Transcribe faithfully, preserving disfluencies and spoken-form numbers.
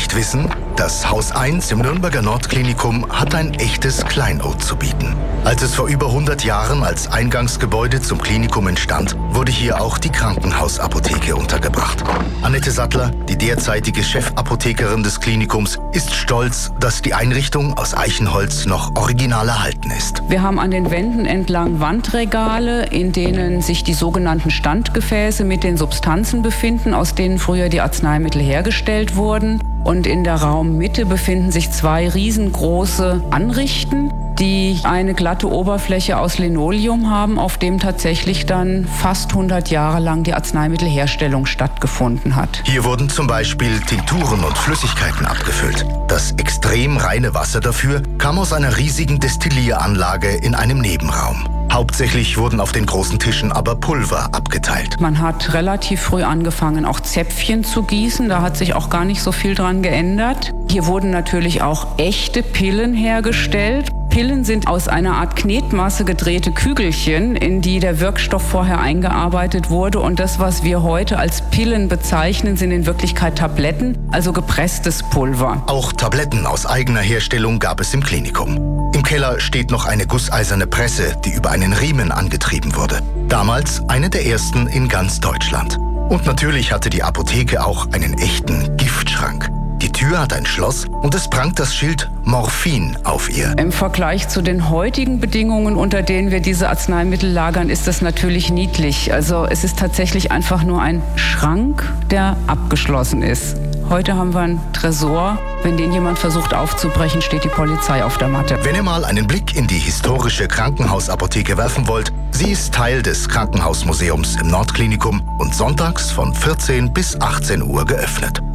nicht wissen, das Haus eins im Nürnberger Nordklinikum hat ein echtes Kleinod zu bieten. Als es vor über hundert Jahren als Eingangsgebäude zum Klinikum entstand, wurde hier auch die Krankenhausapotheke untergebracht. Annette Sattler, die derzeitige Chefapothekerin des Klinikums, ist stolz, dass die Einrichtung aus Eichenholz noch original erhalten ist. Wir haben an den Wänden entlang Wandregale, in denen sich die sogenannten Standgefäße mit den Substanzen befinden, aus denen früher die Arzneimittel hergestellt wurden. Und in der Raummitte befinden sich zwei riesengroße Anrichten, die eine glatte Oberfläche aus Linoleum haben, auf dem tatsächlich dann fast hundert Jahre lang die Arzneimittelherstellung stattgefunden hat. Hier wurden zum Beispiel Tinkturen und Flüssigkeiten abgefüllt. Das extrem reine Wasser dafür kam aus einer riesigen Destillieranlage in einem Nebenraum. Hauptsächlich wurden auf den großen Tischen aber Pulver abgeteilt. Man hat relativ früh angefangen, auch Zäpfchen zu gießen. Da hat sich auch gar nicht so viel dran geändert. Hier wurden natürlich auch echte Pillen hergestellt. Pillen sind aus einer Art Knetmasse gedrehte Kügelchen, in die der Wirkstoff vorher eingearbeitet wurde. Und das, was wir heute als Pillen bezeichnen, sind in Wirklichkeit Tabletten, also gepresstes Pulver. Auch Tabletten aus eigener Herstellung gab es im Klinikum. Im Keller steht noch eine gusseiserne Presse, die über einen Riemen angetrieben wurde. Damals eine der ersten in ganz Deutschland. Und natürlich hatte die Apotheke auch einen echten Giftschrank. Die Tür hat ein Schloss und es prangt das Schild Morphin auf ihr. Im Vergleich zu den heutigen Bedingungen, unter denen wir diese Arzneimittel lagern, ist das natürlich niedlich. Also es ist tatsächlich einfach nur ein Schrank, der abgeschlossen ist. Heute haben wir einen Tresor. Wenn den jemand versucht aufzubrechen, steht die Polizei auf der Matte. Wenn ihr mal einen Blick in die historische Krankenhausapotheke werfen wollt, sie ist Teil des Krankenhausmuseums im Nordklinikum und sonntags von vierzehn bis achtzehn Uhr geöffnet.